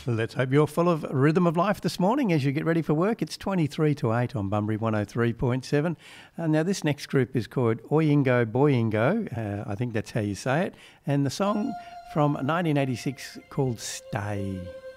Let's hope you're full of rhythm of life this morning as you get ready for work. It's 23 to 8 on Bunbury 103.7. Now, this next group is called Oyingo Boyingo. I think that's how you say it. And the song from 1986 called Stay.